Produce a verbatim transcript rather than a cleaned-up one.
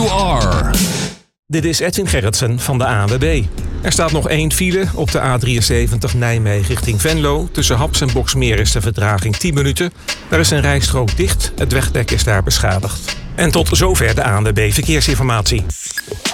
you are. Dit is Edwin Gerritsen van de A N W B. Er staat nog één file op de A drieënzeventig Nijmegen richting Venlo. Tussen Haps en Boxmeer is de vertraging tien minuten. Daar is een rijstrook dicht. Het wegdek is daar beschadigd. En tot zover de A N W B Verkeersinformatie.